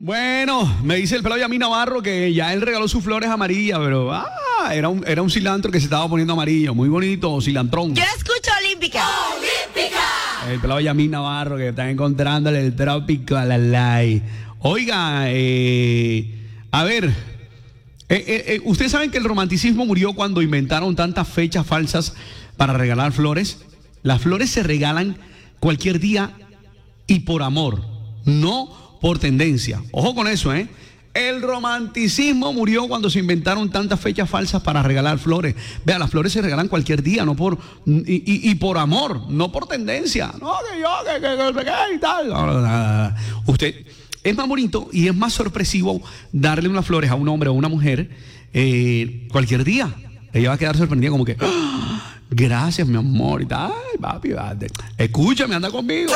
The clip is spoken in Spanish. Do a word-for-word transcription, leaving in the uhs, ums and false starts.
Bueno, me dice el pelado Yamí Navarro que ya él regaló sus flores amarillas, pero ah, era un, era un cilantro que se estaba poniendo amarillo, muy bonito, cilantrón. Yo escucho Olímpica. ¡Olímpica! El pelado Yamí Navarro que está encontrándole el trópico a la ley. Oiga, eh, a ver, eh, eh, eh, ustedes saben que el romanticismo murió cuando inventaron tantas fechas falsas para regalar flores. Las flores se regalan cualquier día y por amor, no por tendencia. Ojo con eso, ¿eh? El romanticismo murió cuando se inventaron tantas fechas falsas para regalar flores. Vea, las flores se regalan cualquier día, no por y, y, y por amor, no por tendencia. No, que yo, que, que, que, que y tal. No, no, no. Usted es más bonito y es más sorpresivo darle unas flores a un hombre o a una mujer eh, cualquier día. Ella va a quedar sorprendida como que, ¡ah! Gracias, mi amor, y tal. Ay, papi, escúchame, anda conmigo.